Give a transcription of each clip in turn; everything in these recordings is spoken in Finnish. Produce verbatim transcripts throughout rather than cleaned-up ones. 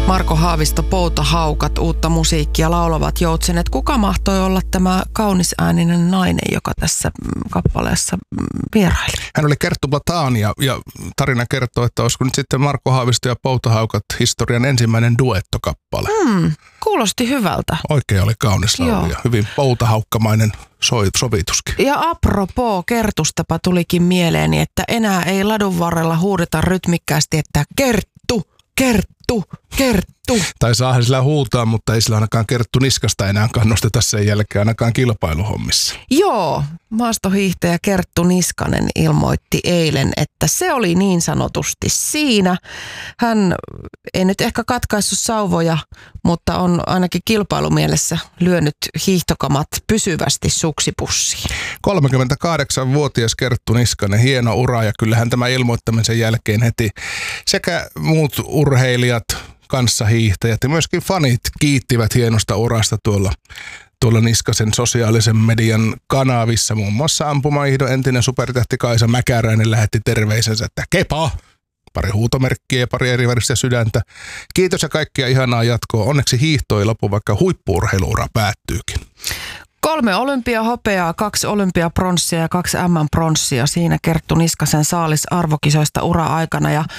Marko Haavisto, Poutahaukat, uutta musiikkia, laulavat joutsenet. Kuka mahtoi olla tämä kaunisääninen nainen, joka tässä kappaleessa vieraili? Hän oli Kerttu Plathan ja, ja tarina kertoo, että olisiko nyt sitten Marko Haavisto ja Poutahaukat historian ensimmäinen duettokappale. Hmm, kuulosti hyvältä. Oikein oli kaunis laulu ja hyvin poutahaukkamainen sovituskin. Ja apropos Kertustapa tulikin mieleeni, että enää ei ladun varrella huudeta rytmikkäästi, että Kerttu, Kerttu, Kerttu. Tai saahan sillä huutaa, mutta ei sillä ainakaan Kerttu niskasta enää kannusteta sen jälkeen ainakaan kilpailuhommissa. Joo, maastohiihtäjä Kerttu Niskanen ilmoitti eilen, että se oli niin sanotusti siinä. Hän ei nyt ehkä katkaissut sauvoja, mutta on ainakin kilpailumielessä lyönyt hiihtokamat pysyvästi suksipussiin. kolmekymmentäkahdeksanvuotias Kerttu Niskanen, hieno ura, ja kyllähän tämä ilmoittamisen jälkeen heti sekä muut urheilijat, kanssahiihtäjät ja myöskin fanit kiittivät hienosta urasta tuolla, tuolla Niskasen sosiaalisen median kanavissa. Muun muassa ampumaihdon entinen supertähti Kaisa Mäkäräinen lähetti terveisensä, että kepa! Pari huutomerkkiä ja pari eri väristä sydäntä. Kiitos ja kaikkia ihanaa jatkoa. Onneksi hiihto ei lopu, vaikka huippu-urheiluura päättyykin. Kolme olympiahopeaa, kaksi olympiapronssia ja kaksi äm äm-pronssia. Siinä Kerttu Niskasen saalis arvokisoista ura-aikana ja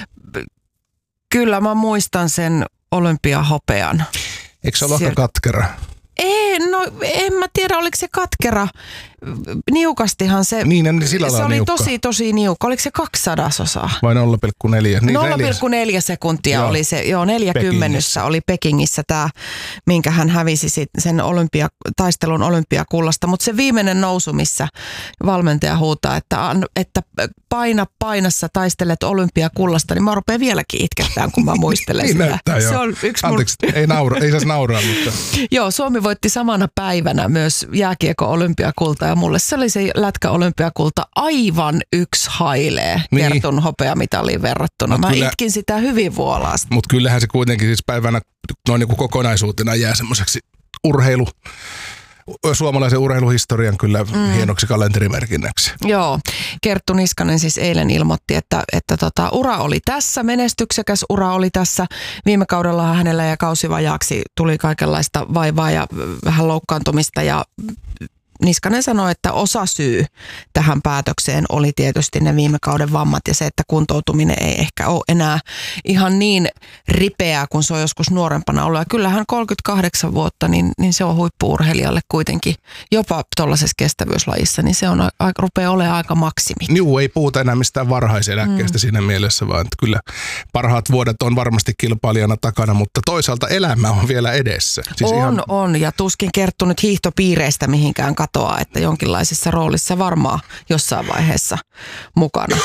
kyllä mä muistan sen olympiahopean. Eikö se ole aika katkera? Ei, no en mä tiedä, oliko se katkera. Niukastihan se, niin, niin sillä se oli niukka. tosi tosi niukka. Oliko se kaksisadasosaa? Vai nolla pilkku neljä? Niin nolla pilkku neljä sekuntia joo. Oli se, joo neljäkymmenessä oli Pekingissä tämä, minkä hän hävisi sit sen olympia, taistelun olympiakullasta. Mutta se viimeinen nousu, missä valmentaja huutaa, että, että paina painassa taistelet olympiakullasta, niin mä rupean vieläkin itkettään, kun mä muistelen niin sitä. Näyttää, se on yksi Anteeksi, mun... ei, naura, ei saisi nauraa, mutta... Joo, Suomi voitti samana päivänä myös jääkiekko olympiakulta ja mulle se oli se lätkä olympiakulta aivan yksi hailee niin. Kertun hopeamitaliin verrattuna. Mut mä kyllä, itkin sitä hyvin vuolaasti. Mutta kyllähän se kuitenkin siis päivänä noin niin kuin kokonaisuutena jää semmoiseksi urheilu, suomalaisen urheiluhistorian kyllä mm. hienoksi kalenterimerkinnäksi. Joo, Kerttu Niskanen siis eilen ilmoitti, että, että tota, ura oli tässä, menestyksekäs ura oli tässä. Viime kaudella hänellä ja kausivajaaksi tuli kaikenlaista vaivaa ja vähän loukkaantumista ja Niskanen sanoi, että osa syy tähän päätökseen oli tietysti ne viime kauden vammat ja se, että kuntoutuminen ei ehkä ole enää ihan niin ripeää kuin se on joskus nuorempana ollut. Ja kyllähän kolmekymmentäkahdeksan vuotta, niin, niin se on huippu-urheilijalle kuitenkin jopa tuollaisessa kestävyyslajissa, niin se on, a, rupeaa olemaan aika maksimit. Joo, ei puhuta enää mistään varhaiseläkkeestä mm. siinä mielessä, vaan että kyllä parhaat vuodet on varmasti kilpailijana takana, mutta toisaalta elämä on vielä edessä. Siis on, ihan... on ja tuskin Kerttu nyt hiihtopiireistä mihinkään katoaa, että jonkinlaisessa roolissa varmaan jossain vaiheessa mukana.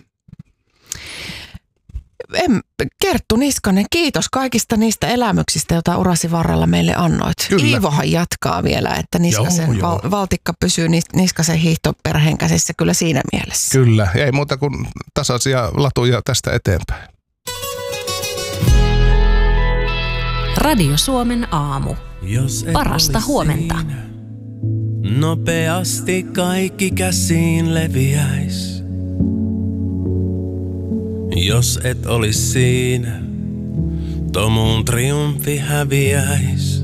En, Kerttu Niskanen, kiitos kaikista niistä elämyksistä, joita urasi varrella meille annoit. Kyllä. Iivohan jatkaa vielä, että Niskasen joo, val, joo. valtikka pysyy Niskasen hiihtoperheen käsissä kyllä siinä mielessä. Kyllä, ei muuta kuin tasaisia latuja tästä eteenpäin. Radio Suomen aamu. Parasta huomenta. Siinä. Nopeasti kaikki käsiin leviäis. Jos et olis siinä, tomuun triumfi häviäis.